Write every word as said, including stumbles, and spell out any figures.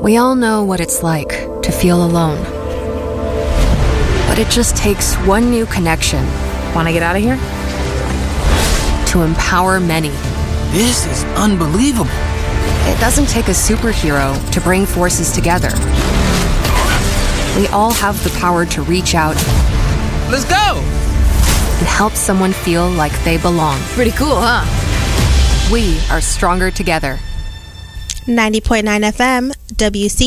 We all know what it's like to feel alone. But it just takes one new connection. Want to get out of here? To empower many. This is unbelievable. It doesn't take a superhero to bring forces together. We all have the power to reach out. Let's go! And help someone feel like they belong. Pretty cool, huh? We are stronger together. ninety point nine F M, W C